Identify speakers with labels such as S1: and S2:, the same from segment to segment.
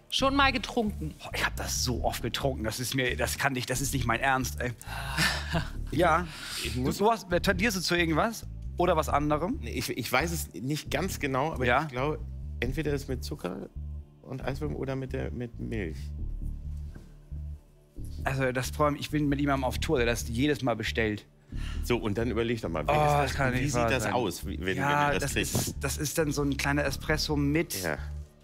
S1: schon mal getrunken?
S2: Oh, ich habe das so oft getrunken. Das ist nicht mein Ernst, ey. Ja. Tendierst du zu irgendwas? Oder was anderem?
S3: Ich weiß es nicht ganz genau, aber ich glaube, entweder ist mit Zucker und Eiswürfeln oder mit Milch.
S2: Also das Problem, ich bin mit jemandem auf Tour, der das jedes Mal bestellt.
S3: So, und dann überleg doch mal, wie sieht das aus, wenn du das kriegst?
S2: Das ist dann so ein kleiner Espresso mit...
S3: Ja.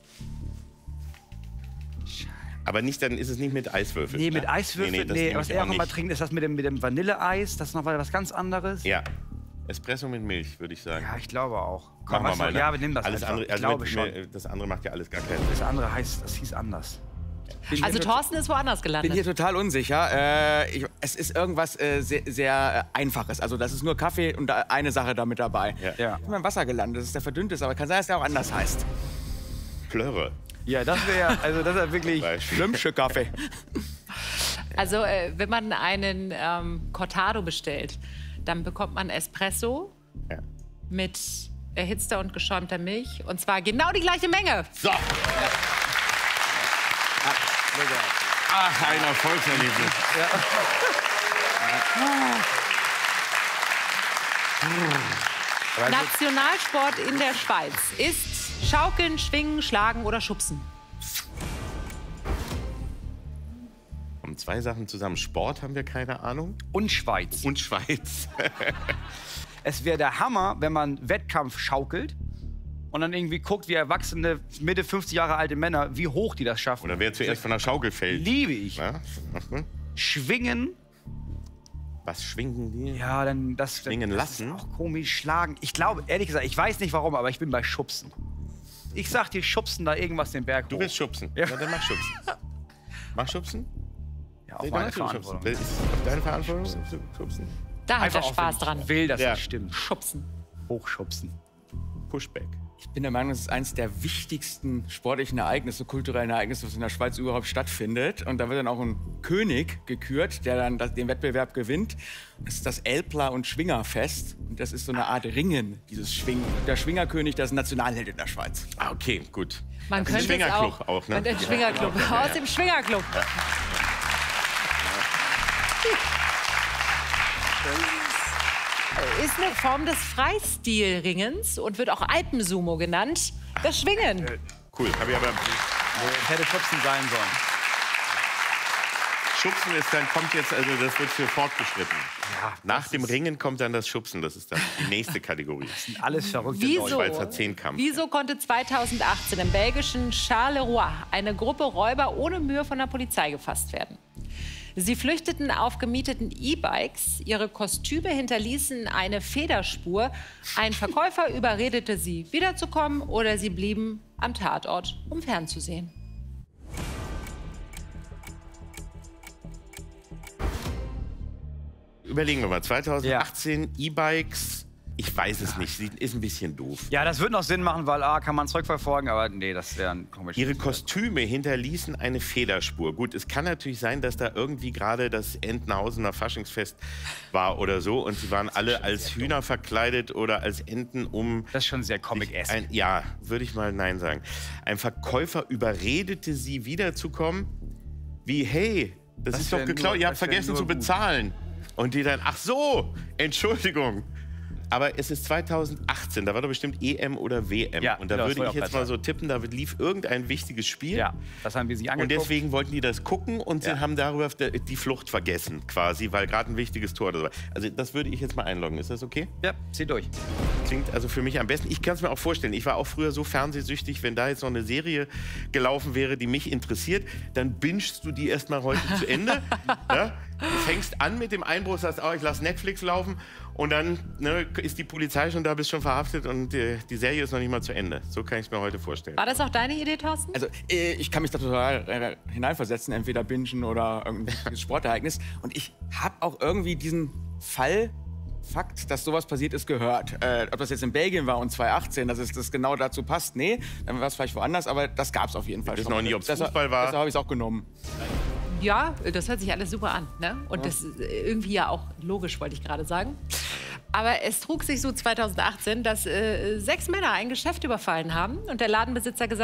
S3: Aber nicht, dann ist es nicht mit Eiswürfeln.
S2: Nee, mit Eiswürfeln, nee, was er auch immer trinkt, ist das mit dem Vanilleeis. Das ist noch was ganz anderes.
S3: Ja, Espresso mit Milch, würde ich sagen.
S2: Ja, ich glaube auch.
S3: Machen wir mal, ne?
S2: Ja, wir nehmen das
S3: alles
S2: einfach.
S3: andere,
S2: ich glaube schon.
S3: Das andere macht ja alles gar keinen Sinn.
S2: Das andere hieß anders.
S1: Also Thorsten ist woanders
S4: Ich
S1: gelandet.
S4: bin hier total unsicher. Es ist irgendwas sehr Einfaches. Also das ist nur Kaffee und eine Sache da mit dabei.
S2: Ja.
S4: Ich bin im Wasser gelandet. Das ist der verdünnte, aber kann sein, dass der auch anders heißt.
S3: Plörre.
S2: Ja, das wäre wirklich
S4: Schlümpsche Kaffee.
S1: Also wenn man einen Cortado bestellt, dann bekommt man Espresso mit erhitzter und geschäumter Milch. Und zwar genau die gleiche Menge.
S3: So. Ach, ein Erfolgserlebnis.
S1: Nationalsport in der Schweiz ist Schaukeln, Schwingen, Schlagen oder Schubsen.
S3: Kommen zwei Sachen zusammen. Sport haben wir keine Ahnung.
S2: Und Schweiz.
S3: Und Schweiz.
S2: Es wäre der Hammer, wenn man Wettkampf schaukelt und dann irgendwie guckt, wie erwachsene, Mitte 50 Jahre alte Männer, wie hoch die das schaffen.
S3: Oder wer zuerst von der Schaukel fällt.
S2: Liebe ich.
S3: Ja?
S2: Schwingen.
S3: Was schwingen die?
S2: Ja, dann das
S3: Schwingen lassen?
S2: Ist auch komisch. Schlagen. Ich glaube, ehrlich gesagt, ich weiß nicht warum, aber ich bin bei Schubsen. Ich sag dir, schubsen da irgendwas den Berg hoch.
S3: Du willst schubsen? Ja, dann mach schubsen. Mach schubsen?
S2: Ja, auf meine Verantwortung.
S3: Ist auf deine Verantwortung schubsen?
S1: Da hat er
S2: Einfach
S1: Spaß
S2: auch,
S1: dran.
S2: Ich will, dass das stimmt.
S1: Schubsen.
S2: Hochschubsen.
S3: Pushback.
S4: Ich bin der Meinung, das ist eines der wichtigsten sportlichen Ereignisse, kulturellen Ereignisse, was in der Schweiz überhaupt stattfindet. Und da wird dann auch ein König gekürt, der dann den Wettbewerb gewinnt. Das ist das Elpler- und Schwingerfest. Und das ist so eine Art Ringen, dieses Schwingen. Der Schwingerkönig, der ist Nationalheld in der Schweiz.
S3: Ah, okay, gut.
S1: Man
S3: das ist
S1: könnte
S3: ein Schwingerclub auch, ne?
S1: Der Schwingerclub, aus dem Schwingerclub.
S3: Ja.
S1: Ist eine Form des Freistilringens und wird auch Alpensumo genannt. Das Schwingen.
S3: Cool, habe ich aber...
S2: Hätte Schubsen sein sollen.
S3: Schubsen ist dann, kommt jetzt, also das wird für fortgeschritten.
S2: Ja,
S3: nach dem Ringen kommt dann das Schubsen, das ist dann die nächste Kategorie.
S2: Das sind alles verrückte Leute.
S3: Schweizer Zehnkampf.
S1: Wieso konnte 2018 im belgischen Charleroi eine Gruppe Räuber ohne Mühe von der Polizei gefasst werden? Sie flüchteten auf gemieteten E-Bikes, ihre Kostüme hinterließen eine Federspur, ein Verkäufer überredete sie, wiederzukommen oder sie blieben am Tatort, um fernzusehen.
S3: Überlegen wir mal, 2018 E-Bikes, ich weiß es nicht, ist ein bisschen doof.
S2: Ja, das wird noch Sinn machen, weil A, kann man zurückverfolgen, aber nee, das wäre ein komisches...
S3: Ihre Kostüme hinterließen eine Federspur. Gut, es kann natürlich sein, dass da irgendwie gerade das Entenhausener Faschingsfest war oder so und sie waren alle als Hühner verkleidet oder als Enten
S2: Das ist schon sehr Comic-esque.
S3: Ja, würde ich mal nein sagen. Ein Verkäufer überredete sie wiederzukommen, wie, hey, das ist doch geklaut, ihr habt vergessen zu bezahlen. Und die dann, ach so, Entschuldigung. Aber es ist 2018, da war doch bestimmt EM oder WM.
S2: Ja,
S3: und da
S2: genau,
S3: würde ich jetzt mal so tippen, da lief irgendein wichtiges Spiel.
S2: Ja, das haben wir sich angeguckt.
S3: Und deswegen wollten die das gucken und sie haben darüber die Flucht vergessen, quasi, weil gerade ein wichtiges Tor da war. Also das würde ich jetzt mal einloggen. Ist das okay?
S2: Ja, zieh durch.
S3: Klingt also für mich am besten. Ich kann es mir auch vorstellen. Ich war auch früher so fernsehsüchtig, wenn da jetzt noch eine Serie gelaufen wäre, die mich interessiert, dann bingest du die erst mal heute zu Ende. Ja? Du fängst an mit dem Einbruch, sagst, oh, ich lasse Netflix laufen und dann ist die Polizei schon da, bist schon verhaftet und die Serie ist noch nicht mal zu Ende. So kann ich es mir heute vorstellen.
S1: War das auch deine Idee, Thorsten?
S4: Also ich kann mich da total hineinversetzen, entweder bingen oder irgendein Sportereignis. Und ich habe auch irgendwie diesen Fakt, dass sowas passiert ist, gehört. Ob das jetzt in Belgien war und 2018, dass das genau dazu passt, nee, dann war es vielleicht woanders, aber das gab es auf jeden Fall
S3: Ich weiß
S4: schon.
S3: noch nie, ob es Fußball war.
S4: Deshalb habe ich es auch genommen.
S1: Ja, das hört sich alles super an. Ne? Und das ist irgendwie ja auch logisch, wollte ich gerade sagen. Aber es trug sich so 2018, dass 6 Männer ein Geschäft überfallen haben und der Ladenbesitzer gesagt